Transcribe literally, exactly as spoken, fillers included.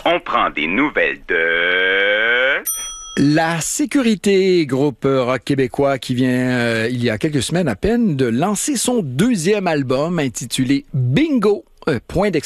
On prend des nouvelles de... La Sécurité, groupe rock québécois qui vient, euh, il y a quelques semaines à peine, de lancer son deuxième album intitulé Bingo! Euh, point d'exclamation.